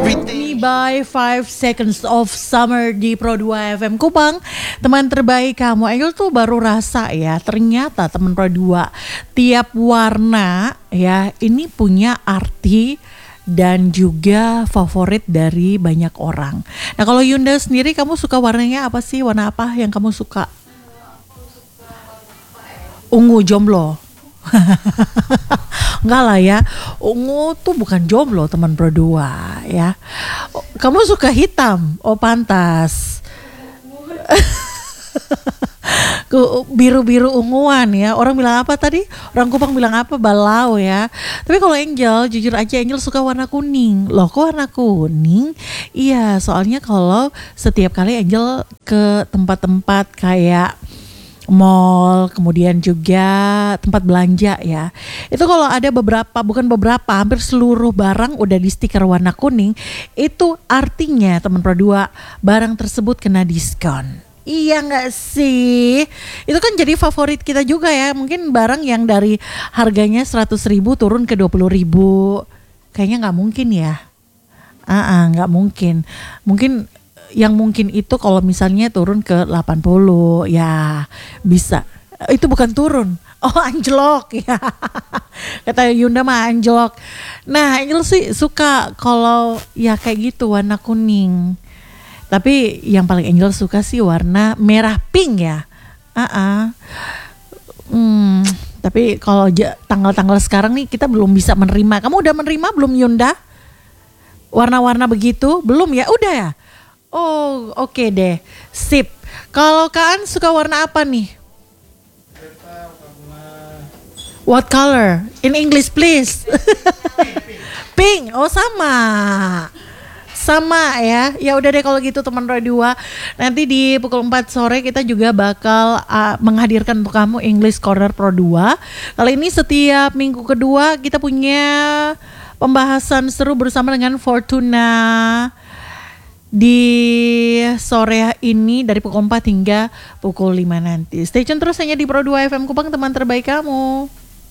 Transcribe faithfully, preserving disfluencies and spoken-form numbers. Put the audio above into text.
Me by five Seconds of Summer di Pro dua F M Kupang. Teman terbaik kamu. Angel tuh baru rasa ya, ternyata teman Pro dua, tiap warna ya ini punya arti dan juga favorit dari banyak orang. Nah kalau Yunda sendiri, kamu suka warnanya apa sih? Warna apa yang kamu suka? Ungu, jomblo. Enggak lah ya, ungu tuh bukan jomblo teman Pro dua ya. Kamu suka hitam? Oh pantas. Biru-biru unguan ya. Orang bilang apa tadi? Orang Kupang bilang apa? Balau ya. Tapi kalau Angel, jujur aja Angel suka warna kuning. Loh kok warna kuning? Iya, soalnya kalau setiap kali Angel ke tempat-tempat kayak mall, kemudian juga tempat belanja ya, itu kalau ada beberapa, bukan beberapa, hampir seluruh barang udah di stiker warna kuning, itu artinya teman Pro dua, barang tersebut kena diskon. Iya gak sih? Itu kan jadi favorit kita juga ya. Mungkin barang yang dari harganya seratus ribu turun ke dua puluh ribu, kayaknya gak mungkin ya. Ah, gak mungkin. Mungkin yang mungkin itu kalau misalnya turun ke delapan puluh ya bisa. Itu bukan turun, oh anjlok ya. Kata Yunda mah anjlok. Nah Angel sih suka kalau ya kayak gitu warna kuning. Tapi yang paling Angel suka sih warna merah pink ya. Uh-uh. Hmm, tapi kalau j- tanggal-tanggal sekarang nih kita belum bisa menerima. Kamu udah menerima belum Yunda? Warna-warna begitu? Belum ya? Udah ya? Oh oke okay deh, sip. Kalau Kaan suka warna apa nih? What color? In English please. Pink. Oh sama. Sama ya. Ya udah deh kalau gitu teman Pro dua. Nanti di pukul empat sore kita juga bakal uh, menghadirkan untuk kamu English Corner Pro dua. Kali ini setiap minggu kedua kita punya pembahasan seru bersama dengan Fortuna di sore ini dari pukul empat hingga pukul lima nanti. Stay tune terus hanya di Pro dua F M Kupang, teman terbaik kamu.